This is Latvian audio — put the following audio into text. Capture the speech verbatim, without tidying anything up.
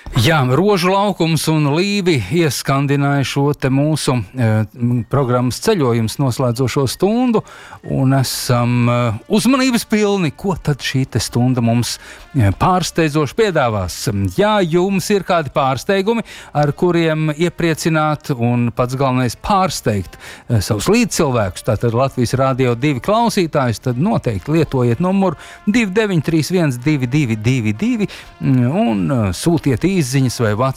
Jā, Rožu laukums un Līvi ieskandināja šo te mūsu e, programmas ceļojums noslēdzošo stundu, un esam e, uzmanības pilni, ko tad šī te stunda mums e, pārsteidzoši piedāvās. Jā, jums ir kādi pārsteigumi, ar kuriem iepriecināt un pats galvenais pārsteigt e, savus līdzcilvēkus, tātad Latvijas Radio divi klausītājus, tad noteikti lietojiet numuru divi deviņi trīs viens divi divi divi divi un e, sūtiet īziņas vai WhatsApp